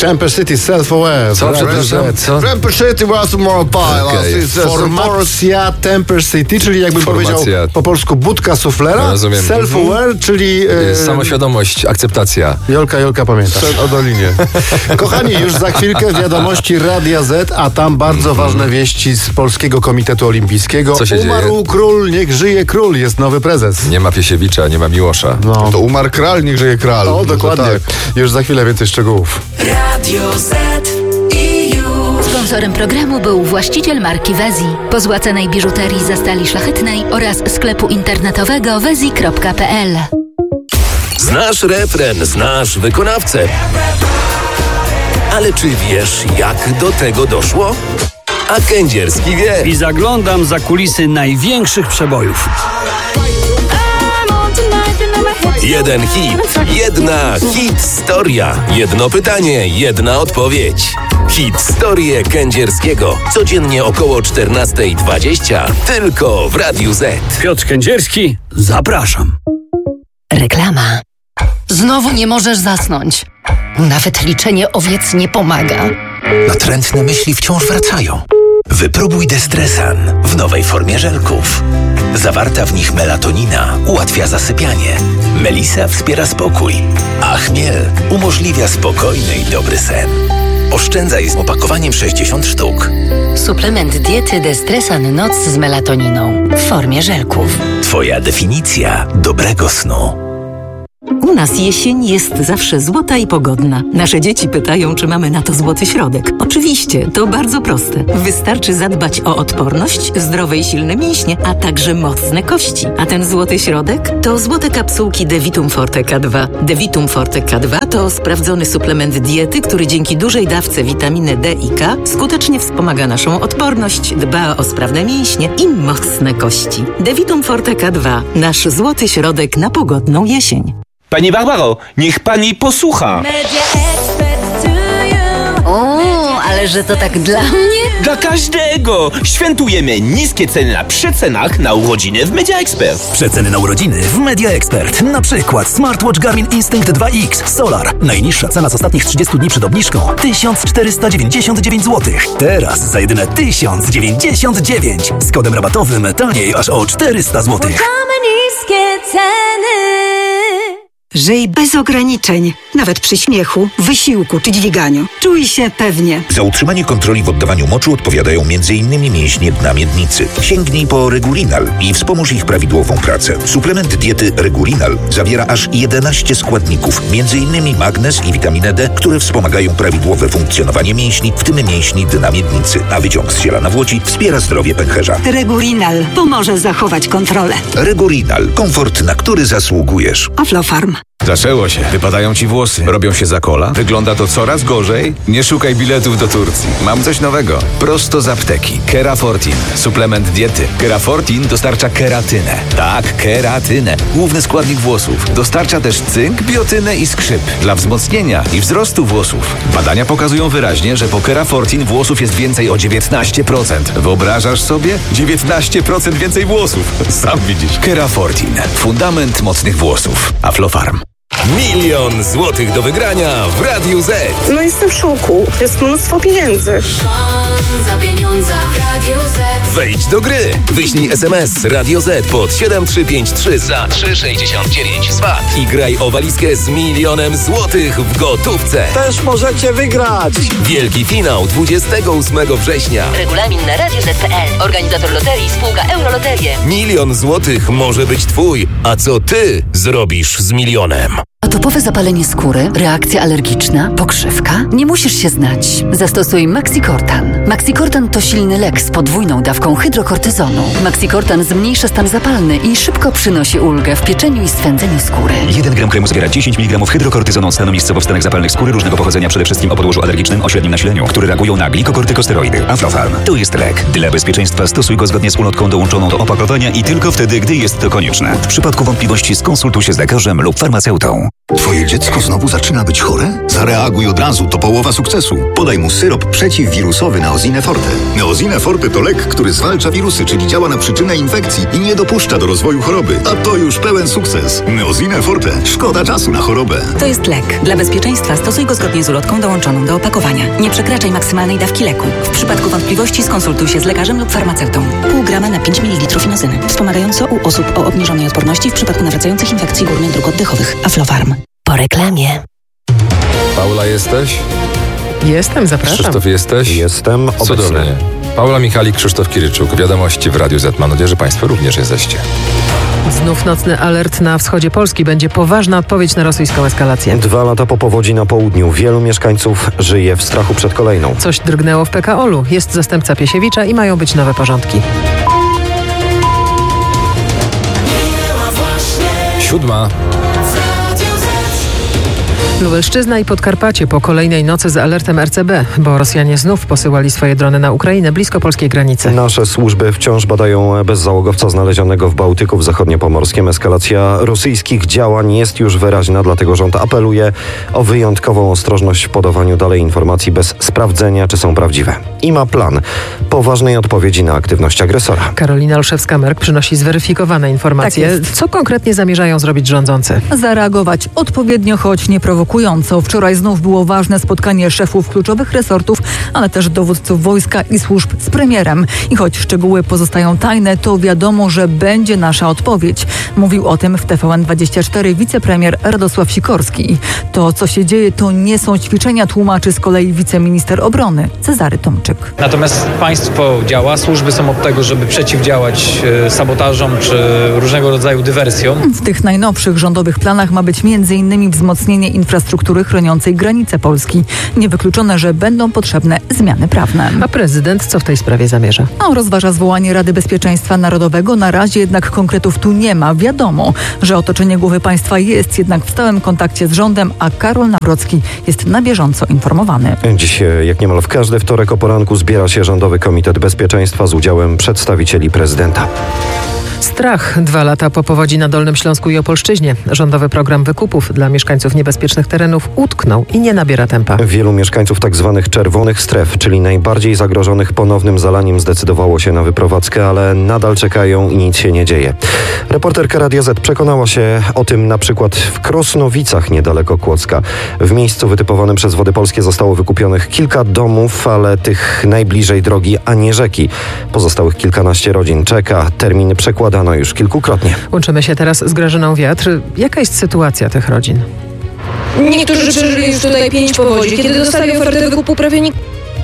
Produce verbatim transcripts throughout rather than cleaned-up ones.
Champer City, Self-Aware. Co, przepraszam, co? Champer City was more Okay. Formacja Temper City, czyli jakbym Formacja. powiedział po polsku budka suflera. Rozumiem. Self-aware, czyli... E, Samoświadomość, akceptacja. Jolka, Jolka pamięta. o Dolinie. Kochani, już za chwilkę wiadomości Radia Z, a tam bardzo ważne wieści z Polskiego Komitetu Olimpijskiego. Co się Umarł dzieje? król, niech żyje król, jest nowy prezes. Nie ma Piesiewicza, nie ma Miłosza. No. To umarł kral, niech żyje kral. O, No to dokładnie. tak. Już za chwilę więcej szczegółów. Radio Z i już. Sponsorem programu był właściciel marki Wezi, pozłacanej biżuterii ze stali szlachetnej oraz sklepu internetowego wezi kropka pe el. Znasz refren, znasz wykonawcę. Ale czy wiesz, jak do tego doszło? A Kędzierski wie. I zaglądam za kulisy największych przebojów. Jeden hit, jedna historia. Jedno pytanie, jedna odpowiedź. Historię Kędzierskiego. Codziennie około czternasta dwadzieścia. Tylko w Radiu Z. Piotr Kędzierski, zapraszam. Reklama. Znowu nie możesz zasnąć. Nawet liczenie owiec nie pomaga. Natrętne myśli wciąż wracają. Wypróbuj Destresan w nowej formie żelków. Zawarta w nich melatonina ułatwia zasypianie. Melisa wspiera spokój, a chmiel umożliwia spokojny i dobry sen. Oszczędzaj z opakowaniem sześćdziesiąt sztuk. Suplement diety Destresan Noc z melatoniną w formie żelków. Twoja definicja dobrego snu. U nas jesień jest zawsze złota i pogodna. Nasze dzieci pytają, czy mamy na to złoty środek. Oczywiście, to bardzo proste. Wystarczy zadbać o odporność, zdrowe i silne mięśnie, a także mocne kości. A ten złoty środek to złote kapsułki Devitum Forte K dwa. Devitum Forte K dwa to sprawdzony suplement diety, który dzięki dużej dawce witaminy D i K skutecznie wspomaga naszą odporność, dba o sprawne mięśnie i mocne kości. Devitum Forte K dwa. Nasz złoty środek na pogodną jesień. Pani Barbaro, niech pani posłucha. O, ale że to tak dla mnie? Dla każdego! Świętujemy niskie ceny na przecenach na urodziny w Media Expert. Przeceny na urodziny w Media Expert. Na przykład smartwatch Garmin Instinct dwa X Solar. Najniższa cena z ostatnich trzydziestu dni przed obniżką tysiąc czterysta dziewięćdziesiąt dziewięć złotych. Teraz za jedyne tysiąc dziewięćdziesiąt dziewięć. Z kodem rabatowym taniej aż o czterysta złotych. Niskie ceny. Żyj bez ograniczeń, nawet przy śmiechu, wysiłku czy dźwiganiu. Czuj się pewnie. Za utrzymanie kontroli w oddawaniu moczu odpowiadają m.in. mięśnie dna miednicy. Sięgnij po Regulinal i wspomóż ich prawidłową pracę. Suplement diety Regulinal zawiera aż jedenaście składników, m.in. magnez i witaminę D, które wspomagają prawidłowe funkcjonowanie mięśni, w tym mięśni dna miednicy. A wyciąg z ziela nawłoci wspiera zdrowie pęcherza. Regulinal pomoże zachować kontrolę. Regulinal. Komfort, na który zasługujesz. Aflofarm. Zaczęło się. Wypadają ci włosy. Robią się za kola. Wygląda to coraz gorzej. Nie szukaj biletów do Turcji. Mam coś nowego. Prosto z apteki. Kerafortin. Suplement diety. Kerafortin dostarcza keratynę. Tak, keratynę. Główny składnik włosów. Dostarcza też cynk, biotynę i skrzyp. Dla wzmocnienia i wzrostu włosów. Badania pokazują wyraźnie, że po Kerafortin włosów jest więcej o dziewiętnaście procent. Wyobrażasz sobie? dziewiętnaście procent więcej włosów. Sam widzisz. Kerafortin. Fundament mocnych włosów. Aflofarm. Milion złotych do wygrania w Radiu Z. No jestem w szoku. To jest mnóstwo pieniędzy. Za pieniądze w Radiu Z. Wejdź do gry. Wyślij es em es Radio Z pod siedem trzy pięć trzy za trzy sześćdziesiąt dziewięć z V A T i graj o walizkę z milionem złotych w gotówce. Też możecie wygrać. Wielki finał dwudziestego ósmego września. Regulamin na radio zet kropka pe el. Organizator loterii spółka Euroloterie. Milion złotych może być twój. A co ty zrobisz z milionem? Atopowe zapalenie skóry, reakcja alergiczna, pokrzywka? Nie musisz się znać. Zastosuj Maxicortan. Maxicortan to silny lek z podwójną dawką hydrokortyzonu. Maxicortan zmniejsza stan zapalny i szybko przynosi ulgę w pieczeniu i swędzeniu skóry. jeden gram kremu zawiera dziesięć miligramów hydrokortyzonu od stanu miejscowo w stanach zapalnych skóry różnego pochodzenia, przede wszystkim o podłożu alergicznym o średnim nasileniu, które reagują na glikokortykosteroidy. Aflofarm. To jest lek. Dla bezpieczeństwa stosuj go zgodnie z ulotką dołączoną do opakowania i tylko wtedy, gdy jest to konieczne. W przypadku wątpliwości skonsultuj się z lekarzem lub farmaceutą. Twoje dziecko znowu zaczyna być chore? Zareaguj od razu, to połowa sukcesu. Podaj mu syrop przeciwwirusowy Neosine Forte. Neosine Forte to lek, który zwalcza wirusy, czyli działa na przyczynę infekcji i nie dopuszcza do rozwoju choroby. A to już pełen sukces. Neosine Forte. Szkoda czasu na chorobę. To jest lek. Dla bezpieczeństwa stosuj go zgodnie z ulotką dołączoną do opakowania. Nie przekraczaj maksymalnej dawki leku. W przypadku wątpliwości skonsultuj się z lekarzem lub farmaceutą. Pół grama na pięć mililitrów inozyny. Wspomagająco u osób o obniżonej odporności w przypadku nawracających infekcji górnych dróg oddechowych. Aflofarm. Po reklamie. Paula, jesteś? Jestem, zapraszam. Krzysztof, jesteś? Jestem obecny. Cudownie. Paula Michalik, Krzysztof Kiryczuk. Wiadomości w Radiu Z. Mam nadzieję, że Państwo również jesteście. Znów nocny alert na wschodzie Polski. Będzie poważna odpowiedź na rosyjską eskalację. Dwa lata po powodzi na południu. Wielu mieszkańców żyje w strachu przed kolejną. Coś drgnęło w P K O-lu. Jest zastępca Piesiewicza i mają być nowe porządki. Siódma. Lubelszczyzna i Podkarpacie po kolejnej nocy z alertem R C B, bo Rosjanie znów posyłali swoje drony na Ukrainę blisko polskiej granicy. Nasze służby wciąż badają bezzałogowca znalezionego w Bałtyku w zachodniopomorskim. Eskalacja rosyjskich działań jest już wyraźna, dlatego rząd apeluje o wyjątkową ostrożność w podawaniu dalej informacji bez sprawdzenia, czy są prawdziwe. I ma plan poważnej odpowiedzi na aktywność agresora. Karolina Olszewska-Merk przynosi zweryfikowane informacje. Tak Co konkretnie zamierzają zrobić rządzący? Zareagować odpowiednio, choć nie prowokująco. Wczoraj znów było ważne spotkanie szefów kluczowych resortów, ale też dowódców wojska i służb z premierem. I choć szczegóły pozostają tajne, to wiadomo, że będzie nasza odpowiedź. Mówił o tym w T V N dwadzieścia cztery wicepremier Radosław Sikorski. To, co się dzieje, to nie są ćwiczenia, tłumaczy z kolei wiceminister obrony Cezary Tomczyk. Natomiast państwo działa, służby są od tego, żeby przeciwdziałać e, sabotażom czy różnego rodzaju dywersjom. W tych najnowszych rządowych planach ma być między innymi wzmocnienie infrastruktury chroniącej granice Polski. Niewykluczone, że będą potrzebne zmiany prawne. A prezydent co w tej sprawie zamierza? On rozważa zwołanie Rady Bezpieczeństwa Narodowego. Na razie jednak konkretów tu nie ma. Wiadomo, że otoczenie głowy państwa jest jednak w stałym kontakcie z rządem, a Karol Nawrocki jest na bieżąco informowany. Dziś, jak niemal w każdy wtorek o poranku, zbiera się Rządowy Komitet Bezpieczeństwa z udziałem przedstawicieli prezydenta. Strach dwa lata po powodzi na Dolnym Śląsku i Opolszczyźnie. Rządowy program wykupów dla mieszkańców niebezpiecznych terenów utknął i nie nabiera tempa. Wielu mieszkańców tzw. czerwonych stref, czyli najbardziej zagrożonych ponownym zalaniem, zdecydowało się na wyprowadzkę, ale nadal czekają i nic się nie dzieje. Reporterka Radia Z przekonała się o tym na przykład w Krosnowicach niedaleko Kłodzka. W miejscu wytypowanym przez Wody Polskie zostało wykupionych kilka domów, ale tych najbliżej drogi, a nie rzeki. Pozostałych kilkanaście rodzin czeka. Termin przekładano już kilkukrotnie. Łączymy się teraz z Grażyną Wiatr. Jaka jest sytuacja tych rodzin? Niektórzy przeżyli już tutaj pięć powodzi. Kiedy dostali ofertę wykupu, prawie nikt...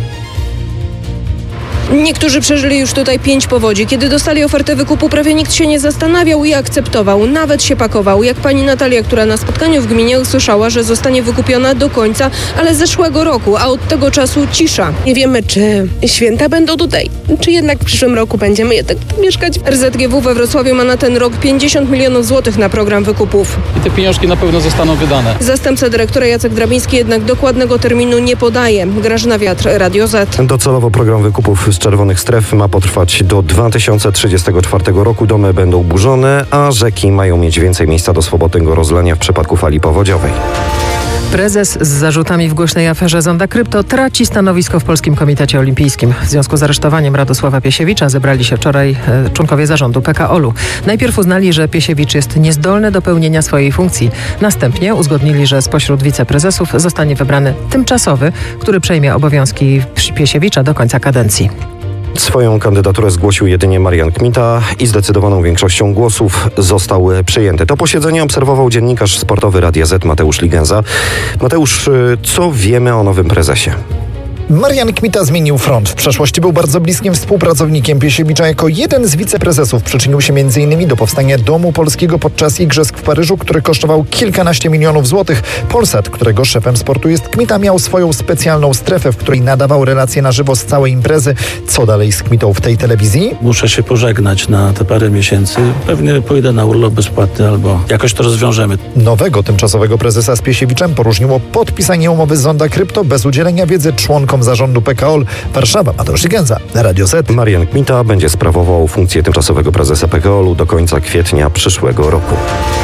Niektórzy przeżyli już tutaj pięć powodzi. Kiedy dostali ofertę wykupu, prawie nikt się nie zastanawiał i akceptował. Nawet się pakował. Jak pani Natalia, która na spotkaniu w gminie usłyszała, że zostanie wykupiona do końca, ale zeszłego roku, a od tego czasu cisza. Nie wiemy, czy święta będą tutaj, czy jednak w przyszłym roku będziemy jednak mieszkać. R Z G W we Wrocławiu ma na ten rok pięćdziesiąt milionów złotych na program wykupów. I te pieniążki na pewno zostaną wydane. Zastępca dyrektora Jacek Drabiński jednak dokładnego terminu nie podaje. Grażyna Wiatr, Radio Z. Docelowo program wykupów z czerwonych stref ma potrwać do dwa tysiące trzydziestego czwartego roku. Domy będą burzone, a rzeki mają mieć więcej miejsca do swobodnego rozlania w przypadku fali powodziowej. Prezes z zarzutami w głośnej aferze Zonda Krypto traci stanowisko w Polskim Komitecie Olimpijskim. W związku z aresztowaniem Radosława Piesiewicza zebrali się wczoraj e, członkowie zarządu P K O-lu. Najpierw uznali, że Piesiewicz jest niezdolny do pełnienia swojej funkcji. Następnie uzgodnili, że spośród wiceprezesów zostanie wybrany tymczasowy, który przejmie obowiązki Piesiewicza do końca kadencji. Swoją kandydaturę zgłosił jedynie Marian Kmita i zdecydowaną większością głosów został przyjęty. To posiedzenie obserwował dziennikarz sportowy Radia Z Mateusz Ligenza. Mateusz, co wiemy o nowym prezesie? Marian Kmita zmienił front. W przeszłości był bardzo bliskim współpracownikiem Piesiewicza. Jako jeden z wiceprezesów przyczynił się między innymi do powstania Domu Polskiego podczas Igrzysk w Paryżu, który kosztował kilkanaście milionów złotych. Polsat, którego szefem sportu jest Kmita, miał swoją specjalną strefę, w której nadawał relacje na żywo z całej imprezy. Co dalej z Kmitą w tej telewizji? Muszę się pożegnać na te parę miesięcy. Pewnie pójdę na urlop bezpłatny albo jakoś to rozwiążemy. Nowego tymczasowego prezesa z Piesiewiczem poróżniło podpisanie umowy z Zonda Krypto bez udzielenia wiedzy członkom zarządu P K O L. Warszawa, Mateusz Ligenza, Radio Z. Marian Kmita będzie sprawował funkcję tymczasowego prezesa P K O L-u do końca kwietnia przyszłego roku.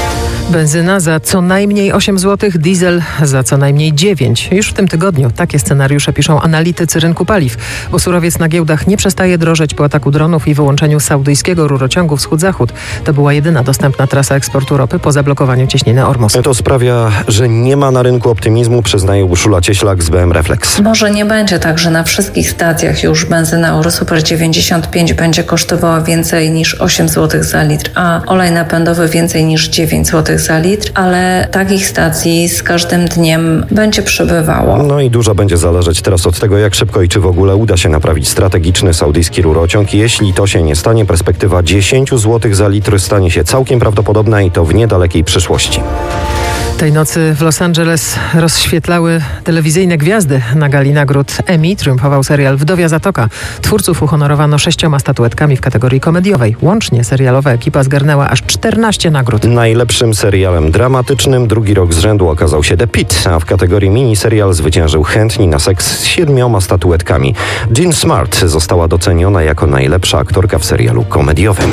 Benzyna za co najmniej osiem złotych, diesel za co najmniej dziewięć. Już w tym tygodniu takie scenariusze piszą analitycy rynku paliw, bo surowiec na giełdach nie przestaje drożeć po ataku dronów i wyłączeniu saudyjskiego rurociągu wschód-zachód. To była jedyna dostępna trasa eksportu ropy po zablokowaniu cieśniny Ormus. To sprawia, że nie ma na rynku optymizmu, przyznaje Urszula Cieślak z B M Reflex. Może nie będzie tak, że na wszystkich stacjach już benzyna Eurosuper dziewięćdziesiąt pięć będzie kosztowała więcej niż osiem złotych za litr, a olej napędowy więcej niż dziewięć złotych za litr, ale takich stacji z każdym dniem będzie przybywało. No i dużo będzie zależeć teraz od tego, jak szybko i czy w ogóle uda się naprawić strategiczny saudyjski rurociąg. Jeśli to się nie stanie, perspektywa dziesięć złotych za litr stanie się całkiem prawdopodobna i to w niedalekiej przyszłości. Tej nocy w Los Angeles rozświetlały telewizyjne gwiazdy. Na gali nagród Emmy triumfował serial Wdowia Zatoka. Twórców uhonorowano sześcioma statuetkami w kategorii komediowej. Łącznie serialowa ekipa zgarnęła aż czternaście nagród. Najlepszym serialem dramatycznym drugi rok z rzędu okazał się The Pitt, a w kategorii miniserial zwyciężył Chętni na seks z siedmioma statuetkami. Jean Smart została doceniona jako najlepsza aktorka w serialu komediowym.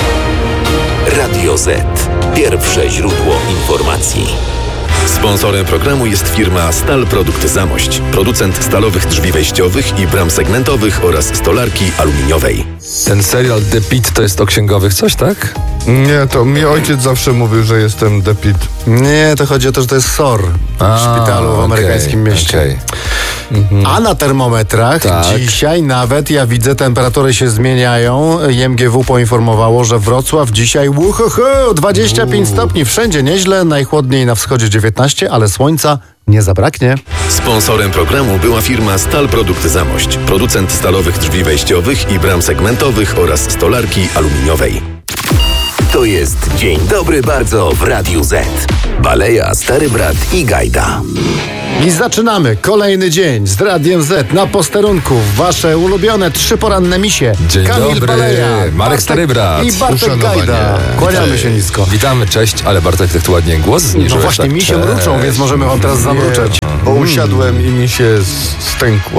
Radio Z. Pierwsze źródło informacji. Sponsorem programu jest firma Stal Produkty Zamość. Producent stalowych drzwi wejściowych i bram segmentowych oraz stolarki aluminiowej. Ten serial The Pitt to jest o księgowych coś, tak? Nie, to mi ojciec zawsze mówił, że jestem The Pitt. Nie, to chodzi o to, że to jest S O R w szpitalu w okay, amerykańskim mieście. Okay. Mhm. A na termometrach tak. dzisiaj nawet, ja widzę, temperatury się zmieniają. I M G W poinformowało, że Wrocław dzisiaj uhuhu, dwadzieścia pięć Uuu. stopni, wszędzie nieźle, najchłodniej na wschodzie dziewiętnaście, ale słońca nie zabraknie. Sponsorem programu była firma Stal Produkty Zamość. Producent stalowych drzwi wejściowych i bram segmentowych oraz stolarki aluminiowej. To jest Dzień Dobry Bardzo w Radiu Z. Baleja, Stary Brat i Gajda. I zaczynamy kolejny dzień z Radiem Z na posterunku. Wasze ulubione trzy poranne misie. Dzień Kamil dobry, Baleja, Marek Bartek Stary Brat. i Bartek Gajda. Kłaniamy się nisko. Witamy, cześć, ale Bartek, tak tu ładnie głos zniżyłeś. No właśnie, tak, mi się cześć. mruczą, więc możemy wam teraz zamruczeć. Bo usiadłem i mi się stękło.